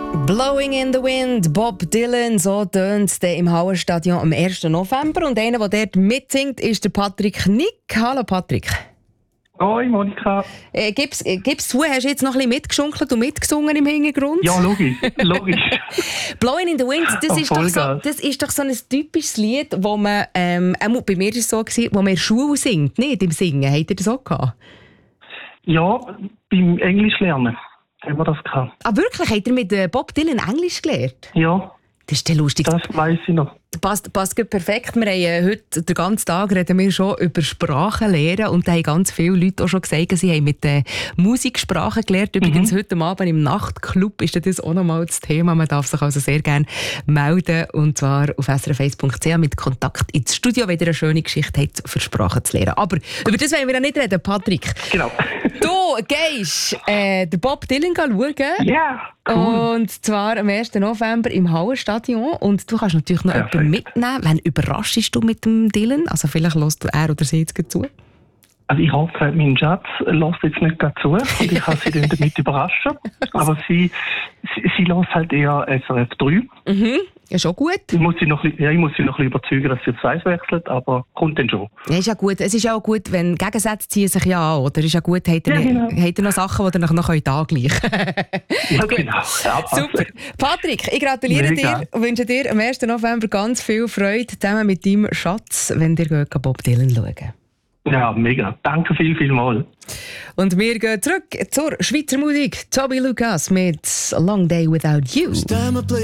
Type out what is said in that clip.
Blowing in the Wind, Bob Dylan, so tönt es im Hallenstadion am 1. November. Und einer, der dort mitsingt, ist der Patrick Nick. Hallo Patrick. Hoi Monika. Gib's zu, hast du jetzt noch ein bisschen mitgeschunkelt und mitgesungen im Hintergrund? Ja, logisch. Blowing in the Wind, das ist doch so ein typisches Lied, wo man, bei mir war es so, wo man in der Schule singt, nicht im Singen. Habt ihr das auch gehabt? Ja, beim Englisch lernen haben wir das gehabt. Ah wirklich? Habt ihr mit Bob Dylan Englisch gelernt? Ja. Das ist lustig. Das weiss ich noch. Passt gut perfekt. Wir haben heute den ganzen Tag reden wir schon über Sprachenlehren und da haben ganz viele Leute auch schon gesagt, sie haben mit Musik Sprachen gelernt. Übrigens heute Abend im Nachtclub ist das auch nochmal das Thema. Man darf sich also sehr gerne melden und zwar auf srf1.ch mit Kontakt ins Studio, wenn ihr eine schöne Geschichte habt, für Sprachen zu lernen. Aber über das wollen wir ja nicht reden, Patrick. Genau. Du gehst den Bob Dylan schauen. Ja, cool. Und zwar am 1. November im Hallenstadion. Und du kannst natürlich noch jemanden mitnehmen. Wann überraschst du mit dem Dylan? Also vielleicht hörst er oder sie jetzt zu. Also ich habe gesagt, mein Schatz lässt jetzt nicht gerade zu und ich kann sie dann damit überraschen. Aber sie lässt halt eher SRF 3. Mhm, ist schon gut. Ich muss sie noch ein bisschen überzeugen, dass sie auf 1 wechselt, aber kommt dann schon. Ja, ist ja gut. Es ist ja auch gut, wenn Gegensätze ziehen sich ja an, oder? Ist ja gut, habt ihr noch Sachen, die ihr noch angleichen könnt. Ja, genau. Super. Patrick, ich gratuliere dir und wünsche dir am 1. November ganz viel Freude zusammen mit deinem Schatz, wenn ihr Bob Dylan schaut. Ja, mega. Danke vielmals. Und wir gehen zurück zur Schweizer Musik. Toby Lucas mit A Long Day Without You.